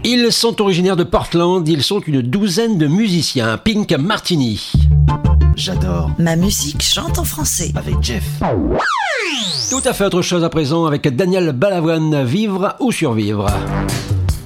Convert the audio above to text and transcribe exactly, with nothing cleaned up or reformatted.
Ils sont originaires de Portland, ils sont une douzaine de musiciens. Pink Martini. J'adore. Ma musique chante en français. Avec Jeff. Tout à fait autre chose à présent avec Daniel Balavoine, Vivre ou survivre.